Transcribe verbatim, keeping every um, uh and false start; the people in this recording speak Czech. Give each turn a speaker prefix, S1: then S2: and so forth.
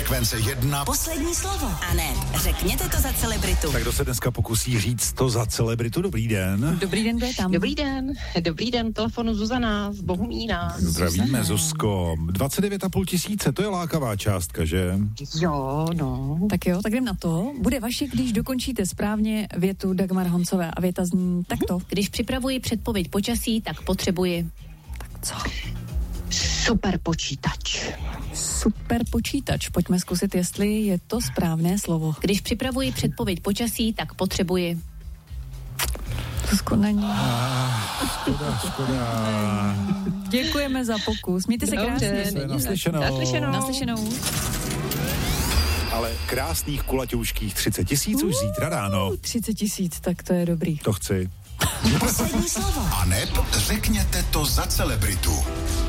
S1: Frekvence jedna.
S2: Poslední slovo. A ne, řekněte to za celebritu.
S3: Tak kdo se dneska pokusí říct to za celebritu? Dobrý den.
S4: Dobrý den, kdo je tam?
S5: Dobrý den, dobrý den, telefonu Zuzana z Bohumína.
S3: Zdravíme, Zuzko. dvacet devět a půl tisíce, to je lákavá částka, že?
S5: Jo, no.
S4: Tak jo, tak jdem na to. Bude vaše, když dokončíte správně větu Dagmar Honcové a věta zní takto.
S6: Když připravuji předpověď počasí, tak potřebuji...
S4: Tak co?
S5: Super počítač.
S4: Super počítač. Pojďme zkusit, jestli je to správné slovo.
S6: Když připravuji předpověď počasí, tak potřebuji...
S4: Zuzko, není.
S3: Ah, škoda, škoda.
S4: Děkujeme za pokus. Mějte se krásně.
S3: Naslyšenou.
S5: Naslyšenou.
S4: Naslyšenou.
S3: Ale krásných kulaťouškých třicet tisíc už zítra ráno.
S4: třicet tisíc, tak to je dobrý.
S3: To chci.
S2: Poslední slovo.
S1: A neb řekněte to za celebritu.